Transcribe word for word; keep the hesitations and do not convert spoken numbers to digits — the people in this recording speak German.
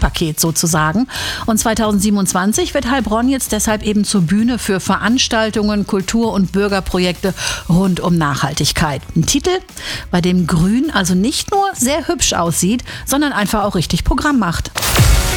Gesamtpaket sozusagen. Und zweitausendsiebenundzwanzig wird Heilbronn jetzt deshalb eben zur Bühne für Veranstaltungen, Kultur- und Bürgerprojekte rund um Nachhaltigkeit. Ein Titel, bei dem Grün also nicht nur sehr hübsch aussieht, sondern einfach auch richtig Programm macht.